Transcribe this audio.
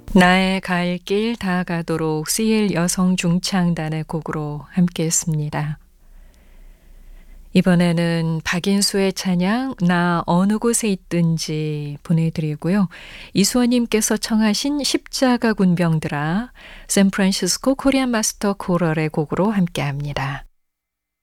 나의 갈 길 다 가도록 CL 여성 중창단의 곡으로 함께했습니다. 이번에는 박인수의 찬양 나 어느 곳에 있든지 보내드리고요. 이수원님께서 청하신 십자가 군병들아 샌프란시스코 코리안 마스터 코럴의 곡으로 함께합니다.